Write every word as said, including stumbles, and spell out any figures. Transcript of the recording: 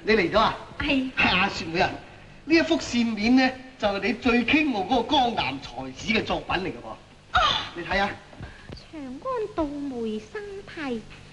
你嚟咗啊？ 係。 阿雪妹啊，呢一幅扇面咧就係你最傾慕嗰個江南才子嘅作品嚟嘅噃。你睇下。 長安杜梅生題，